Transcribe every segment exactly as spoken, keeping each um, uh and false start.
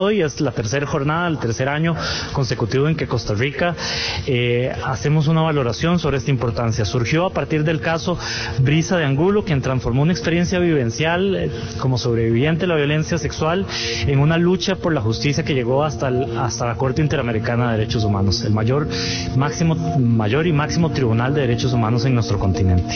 Hoy es la tercera jornada, el tercer año consecutivo en que Costa Rica eh, hacemos una valoración sobre esta importancia. Surgió a partir del caso Brisa de Angulo, quien transformó una experiencia vivencial eh, como sobreviviente de la violencia sexual en una lucha por la justicia que llegó hasta, el, hasta la Corte Interamericana de Derechos Humanos, el mayor, máximo, mayor y máximo tribunal de derechos humanos en nuestro continente.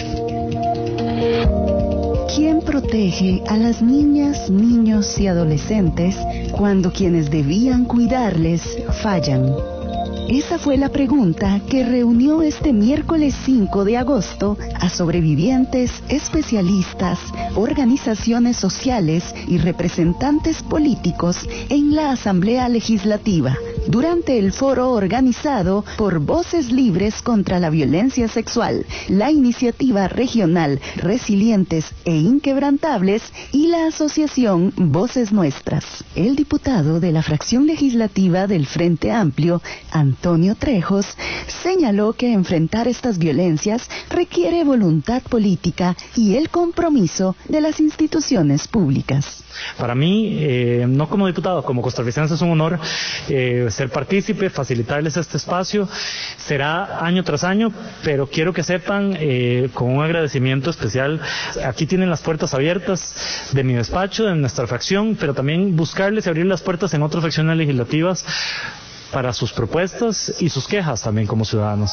¿Quién protege a las niñas, niños y adolescentes cuando quienes debían cuidarles fallan? Esa fue la pregunta que reunió este miércoles cinco de agosto a sobrevivientes, especialistas, organizaciones sociales y representantes políticos en la Asamblea Legislativa, durante el foro organizado por Voces Libres contra la Violencia Sexual, la Iniciativa Regional Resilientes e Inquebrantables y la Asociación Voces Nuestras. El diputado de la fracción legislativa del Frente Amplio, Antonio Trejos, señaló que enfrentar estas violencias requiere voluntad política y el compromiso de las instituciones públicas. Para mí, eh, no como diputado, como costarricense, es un honor eh, ser partícipe, facilitarles este espacio. Será año tras año, pero quiero que sepan, eh, con un agradecimiento especial, aquí tienen las puertas abiertas de mi despacho, de nuestra fracción, pero también buscarles y abrir las puertas en otras fracciones legislativas para sus propuestas y sus quejas también como ciudadanos.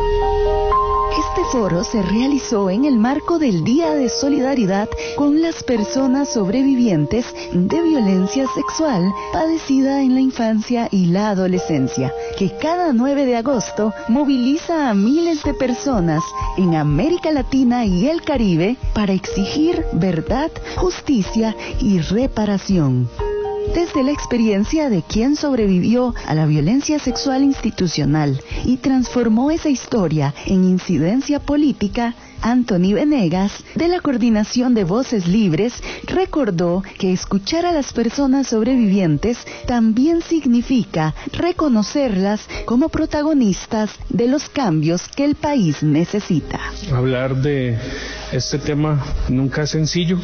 Este foro se realizó en el marco del Día de Solidaridad con las personas sobrevivientes de violencia sexual padecida en la infancia y la adolescencia, que cada nueve de agosto moviliza a miles de personas en América Latina y el Caribe para exigir verdad, justicia y reparación. Desde la experiencia de quien sobrevivió a la violencia sexual institucional y transformó esa historia en incidencia política, Anthony Venegas, de la Coordinación de Voces Libres, recordó que escuchar a las personas sobrevivientes también significa reconocerlas como protagonistas de los cambios que el país necesita. Hablar de este tema nunca es sencillo.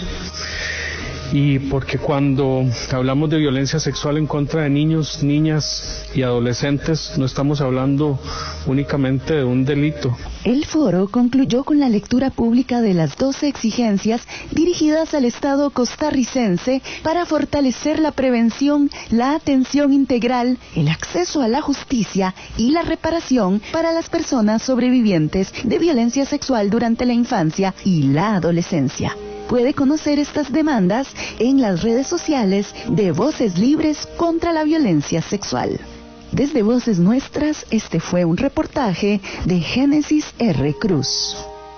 Y porque cuando hablamos de violencia sexual en contra de niños, niñas y adolescentes, no estamos hablando únicamente de un delito. El foro concluyó con la lectura pública de las doce exigencias dirigidas al Estado costarricense para fortalecer la prevención, la atención integral, el acceso a la justicia y la reparación para las personas sobrevivientes de violencia sexual durante la infancia y la adolescencia. Puede conocer estas demandas en las redes sociales de Voces Libres contra la Violencia Sexual. Desde Voces Nuestras, este fue un reportaje de Génesis R. Cruz.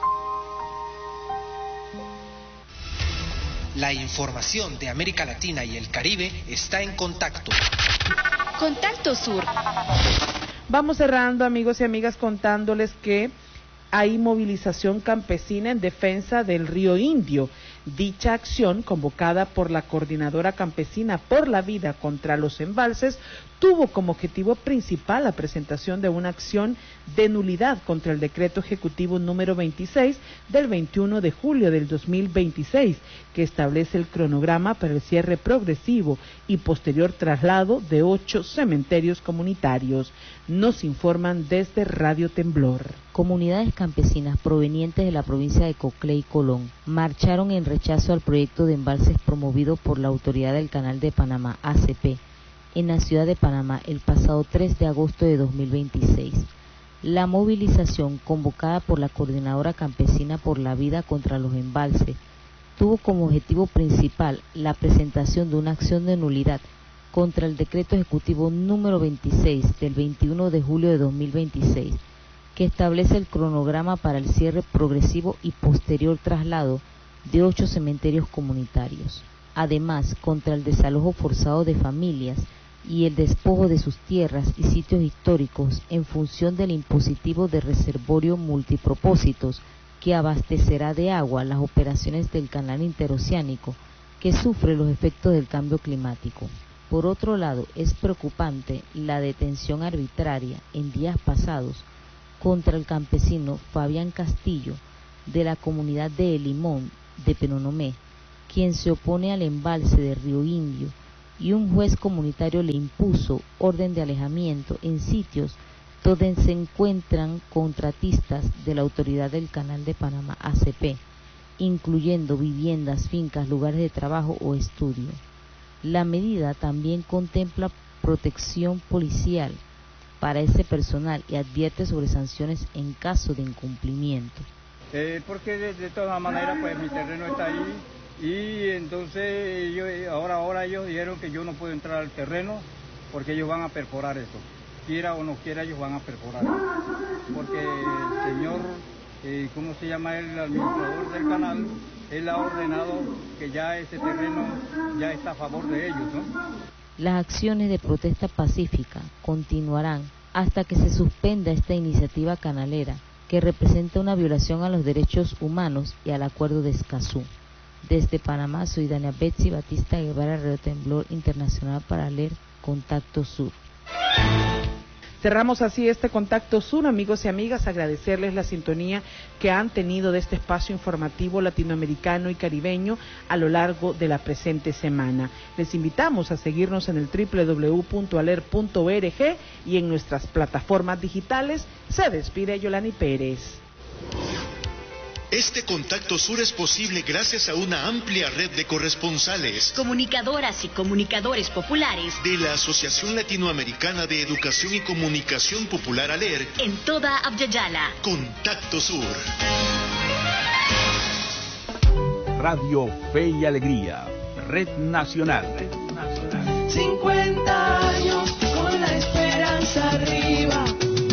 La información de América Latina y el Caribe está en Contacto. Contacto Sur. Vamos cerrando, amigos y amigas, contándoles que hay movilización campesina en defensa del río Indio. Dicha acción, convocada por la Coordinadora Campesina por la Vida contra los Embalses, tuvo como objetivo principal la presentación de una acción de nulidad contra el decreto ejecutivo número veintiséis del veintiuno de julio del dos mil veintiséis, que establece el cronograma para el cierre progresivo y posterior traslado de ocho cementerios comunitarios. Nos informan desde Radio Temblor. Comunidades campesinas provenientes de la provincia de Coclé y Colón marcharon en rechazo al proyecto de embalses promovido por la Autoridad del Canal de Panamá, A C P, en la ciudad de Panamá el pasado tres de agosto de dos mil veintiséis. La movilización, convocada por la Coordinadora Campesina por la Vida contra los Embalses, tuvo como objetivo principal la presentación de una acción de nulidad contra el decreto ejecutivo número veintiséis del veintiuno de julio de dos mil veintiséis, que establece el cronograma para el cierre progresivo y posterior traslado de ocho cementerios comunitarios. Además, contra el desalojo forzado de familias y el despojo de sus tierras y sitios históricos en función del impositivo de reservorio multipropósitos que abastecerá de agua las operaciones del canal interoceánico que sufre los efectos del cambio climático. Por otro lado, es preocupante la detención arbitraria en días pasados contra el campesino Fabián Castillo de la comunidad de El Limón de Penonomé, quien se opone al embalse de Río Indio y un juez comunitario le impuso orden de alejamiento en sitios donde se encuentran contratistas de la Autoridad del Canal de Panamá, A C P, incluyendo viviendas, fincas, lugares de trabajo o estudio. La medida también contempla protección policial para ese personal y advierte sobre sanciones en caso de incumplimiento. Eh, porque de, de todas maneras pues mi terreno está ahí y entonces yo, ahora, ahora ellos dijeron que yo no puedo entrar al terreno porque ellos van a perforar eso. Quiera o no quiera, ellos van a perforar. Porque el señor, eh, ¿cómo se llama el administrador del canal? Él ha ordenado que ya ese terreno ya está a favor de ellos, ¿no? Las acciones de protesta pacífica continuarán hasta que se suspenda esta iniciativa canalera, que representa una violación a los derechos humanos y al Acuerdo de Escazú. Desde Panamá, soy Dania Betsy Batista Guevara, Radio Temblor Internacional para leer Contacto Sur. Cerramos así este Contacto Sur, amigos y amigas, agradecerles la sintonía que han tenido de este espacio informativo latinoamericano y caribeño a lo largo de la presente semana. Les invitamos a seguirnos en el doble u doble u doble u punto aler punto org y en nuestras plataformas digitales. Se despide Yolani Pérez. Este Contacto Sur es posible gracias a una amplia red de corresponsales, comunicadoras y comunicadores populares de la Asociación Latinoamericana de Educación y Comunicación Popular ALER en toda Abya-Yala. Contacto Sur. Radio Fe y Alegría, Red Nacional. cincuenta años con la esperanza arriba.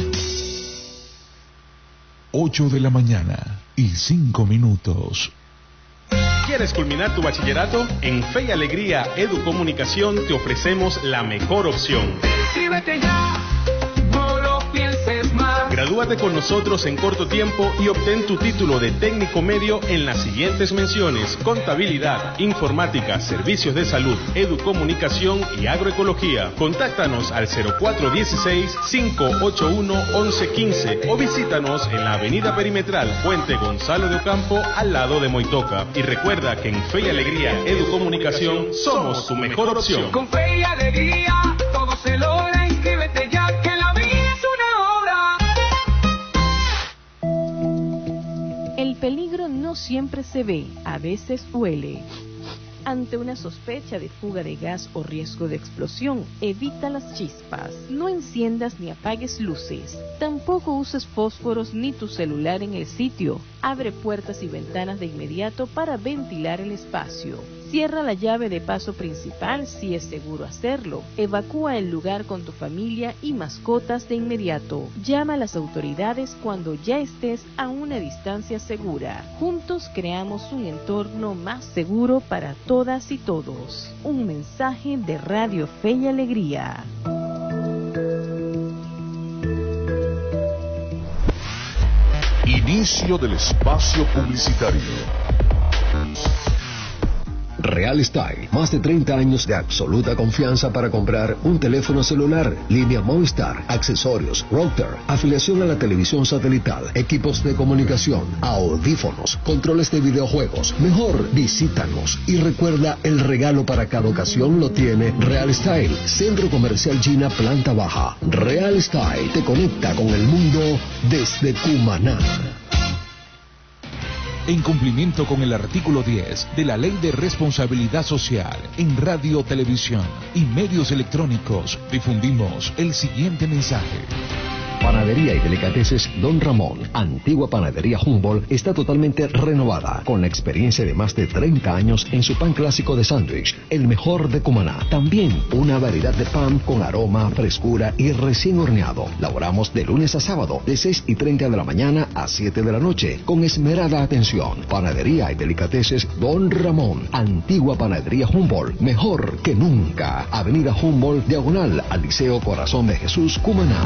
ocho de la mañana y cinco minutos. ¿Quieres culminar tu bachillerato? En Fe y Alegría Educomunicación te ofrecemos la mejor opción. Inscríbete ya, no lo pienses más. Gradúate con nosotros en corto tiempo y obtén tu título de técnico medio en las siguientes menciones: contabilidad, informática, servicios de salud, educomunicación y agroecología. Contáctanos al cero cuatro uno seis, cinco ocho uno, once quince o visítanos en la avenida Perimetral Puente Gonzalo de Ocampo al lado de Moitoca. Y recuerda que en Fe y Alegría Educomunicación somos tu mejor opción. Con Fe y Alegría todo se logra. Inscríbete ya que la vida es una obra. El peligro no siempre se ve, a veces huele. Ante una sospecha de fuga de gas o riesgo de explosión, evita las chispas. No enciendas ni apagues luces. Tampoco uses fósforos ni tu celular en el sitio. Abre puertas y ventanas de inmediato para ventilar el espacio. Cierra la llave de paso principal si es seguro hacerlo. Evacúa el lugar con tu familia y mascotas de inmediato. Llama a las autoridades cuando ya estés a una distancia segura. Juntos creamos un entorno más seguro para todas y todos. Un mensaje de Radio Fe y Alegría. Inicio del espacio publicitario. Real Style, más de treinta años de absoluta confianza para comprar un teléfono celular, línea Movistar, accesorios, router, afiliación a la televisión satelital, equipos de comunicación, audífonos, controles de videojuegos. Mejor visítanos y recuerda, el regalo para cada ocasión lo tiene Real Style, Centro Comercial China, planta baja. Real Style te conecta con el mundo desde Cumaná. En cumplimiento con el artículo diez de la Ley de Responsabilidad Social, en radio, televisión y medios electrónicos, difundimos el siguiente mensaje. Panadería y Delicateces Don Ramón, antigua Panadería Humboldt, está totalmente renovada, con la experiencia de más de treinta años en su pan clásico de sándwich, el mejor de Cumaná. También una variedad de pan con aroma, frescura y recién horneado. Laboramos de lunes a sábado, de seis y treinta de la mañana a siete de la noche, con esmerada atención. Panadería y Delicateces Don Ramón, antigua Panadería Humboldt, mejor que nunca. Avenida Humboldt, diagonal al Liceo Corazón de Jesús, Cumaná.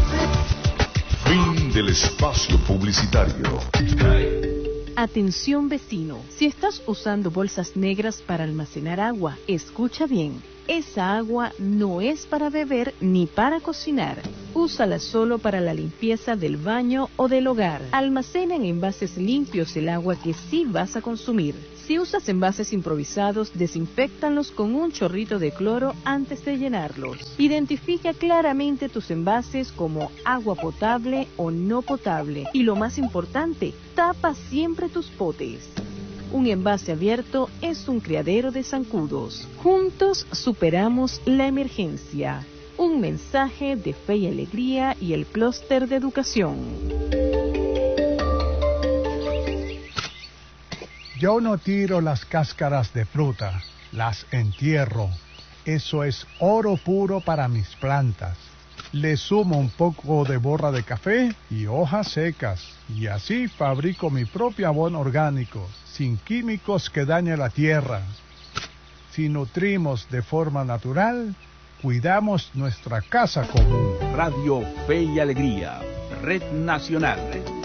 Fin del espacio publicitario. Atención vecino, si estás usando bolsas negras para almacenar agua, escucha bien. Esa agua no es para beber ni para cocinar. Úsala solo para la limpieza del baño o del hogar. Almacena en envases limpios el agua que sí vas a consumir. Si usas envases improvisados, desinféctalos con un chorrito de cloro antes de llenarlos. Identifica claramente tus envases como agua potable o no potable. Y lo más importante, tapa siempre tus potes. Un envase abierto es un criadero de zancudos. Juntos superamos la emergencia. Un mensaje de Fe y Alegría y el Clúster de Educación. Yo no tiro las cáscaras de fruta, las entierro. Eso es oro puro para mis plantas. Le sumo un poco de borra de café y hojas secas, y así fabrico mi propio abono orgánico, sin químicos que dañen la tierra. Si nutrimos de forma natural, cuidamos nuestra casa común. Radio Fe y Alegría, Red Nacional.